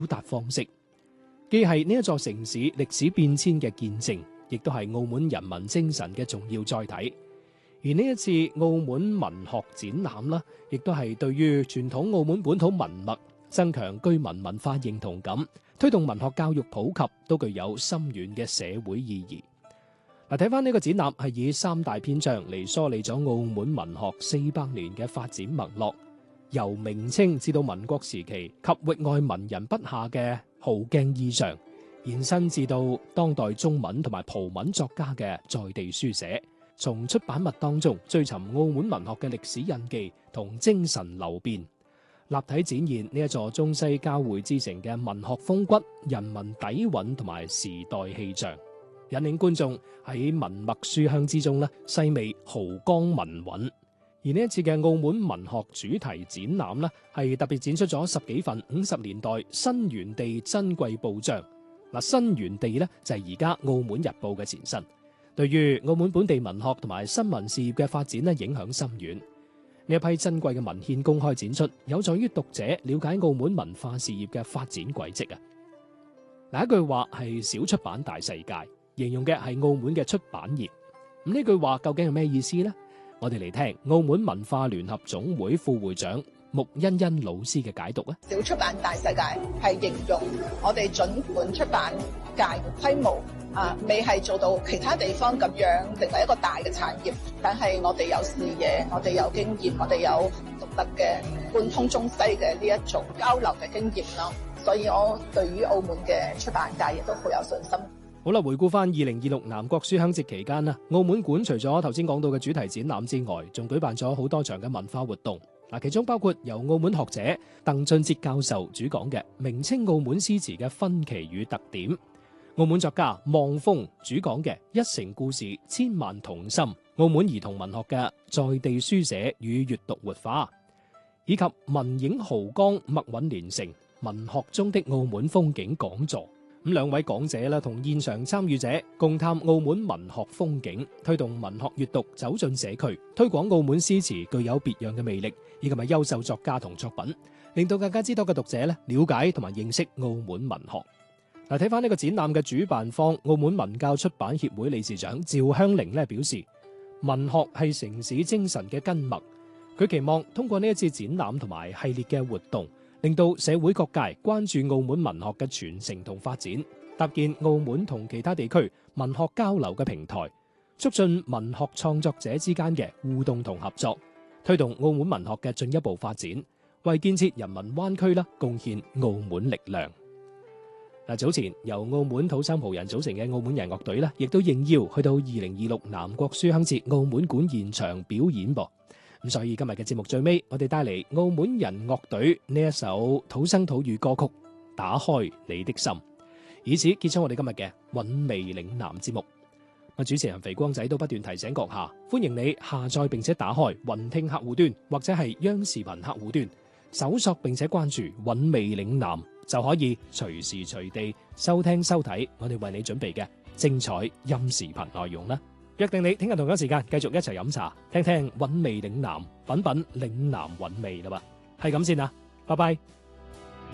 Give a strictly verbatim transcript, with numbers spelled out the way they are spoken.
達方式，既係呢一座城市歷史變遷嘅見證，亦都係澳門人民精神嘅重要載體。而呢一次澳門文學展覽啦，亦都係對於傳統澳門本土文脈、增強居民文化認同感、推動文學教育普及，都具有深遠嘅社會意義。嗱，睇翻呢個展覽係以三大篇章嚟梳理咗澳門文學四百年嘅發展脈絡，由明清至到民國時期及域外文人筆下嘅豪鏡意象，延伸至到當代中文同埋葡文作家嘅在地書寫，從出版物當中追尋澳門文學嘅歷史印記同精神流變，立體展現呢一座中西交匯之城嘅文學風骨、人民底蘊同埋時代氣象，引領觀眾喺文脈書香之中咧細味豪江文韻。而呢一次嘅澳門文學主題展覽咧，係特別展出咗十幾份五十年代新源地珍貴報章。嗱，新源地咧就係而家澳門日報嘅前身。對於澳門本地文學同埋新聞事業嘅發展咧，影響深遠。呢一批珍貴嘅文獻公開展出，有助於讀者了解澳門文化事業嘅發展軌跡啊！嗱，一句話係小出版大世界，形容嘅係澳門嘅出版業。咁呢句話究竟係咩意思呢？我哋嚟聽澳門文化聯合總會副會長穆欣欣老師嘅解讀啊！ 小出版大世界係形容我哋盡管出版界規模啊，未係做到其他地方咁樣成為一個大嘅產業，但係我哋有視野，我哋有經驗，我哋有獨特嘅貫通中西嘅呢一種交流嘅經驗咯。所以我對於澳門嘅出版界亦都好有信心。 好啦，回顧翻二零二六南國書香節期間啦，澳門館除咗頭先講到嘅主題展覽之外，仲舉辦咗好多場嘅文化活動。嗱，其中包括由澳門學者鄧俊哲教授主講嘅明清澳門詩詞嘅分歧與特點，澳門作家望風主講嘅一城故事千萬童心，澳門兒童文學嘅在地書寫與閱讀活化，以及文影豪江墨韻連成文學中的澳門風景講座。咁兩位講者啦，同現場參與者共探澳門文學風景，推動文學閱讀走進社區，推廣澳門詩詞具有別樣嘅魅力，以及係優秀作家同作品，令到更加之多嘅讀者咧了解同埋認識澳門文學。嗱，睇翻呢個展覽嘅主辦方澳門文教出版協會理事長趙香玲咧表示，文學係城市精神嘅根脈。佢期望通過呢一次展覽同埋系列嘅活動，令到社會各界關注澳門文學嘅傳承同發展，搭建澳門同其他地區文學交流嘅平台，促進文學創作者之間嘅互動同合作，推動澳門文學嘅進一步發展，為建設人民灣區啦貢獻澳門力量。嗱，早前由澳門土生葡人組成嘅澳門人樂隊咧，亦都應邀去到二零二六南國書香節澳門館現場表演噃。咁所以今日嘅節目最尾，我哋帶嚟澳門人樂隊呢一首土生土語歌曲《打開你的心》，以此結束我哋今日嘅韻味嶺南節目。我主持人肥光仔都不斷提醒閣下，歡迎你下載並且打開雲聽客戶端或者係央視頻客戶端，搜索並且關注韻味嶺南，就可以隨時隨地收聽收睇我哋為你準備嘅精彩音視頻內容啦。約定你聽日同一時間繼續一齊飲茶，聽聽韻味嶺南，品品嶺南韻味啦噃，係咁先啦，拜拜。